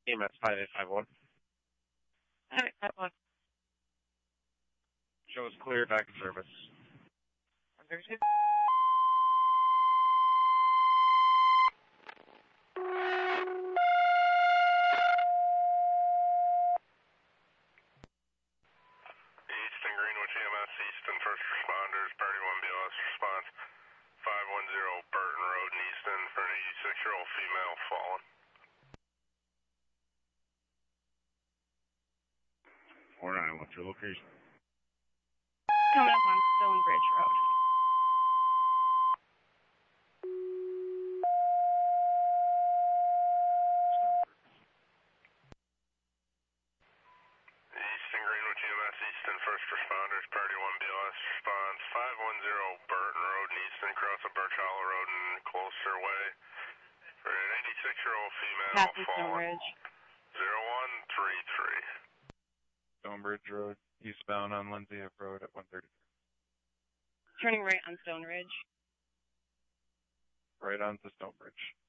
EMS 5851. 5851. Shows clear, back in service. 132. Easton Greenwich EMS, Easton First Responders, Party 1 BLS response 510 Burton Road in Easton for an 86-year-old female fallen. 49, what's your location? Coming up on Stonebridge Road. Easton Greenwich EMS, Easton First Responders, Party 1 BLS response 510 Burton Road in Easton, cross of Birch Hollow Road and Closter Way for an 86-year-old female Passing fallen. Stonebridge. 0133. Stonebridge Road, eastbound on Lindsay F. Road at 133. Turning right on Stone Ridge. Right onto Stonebridge.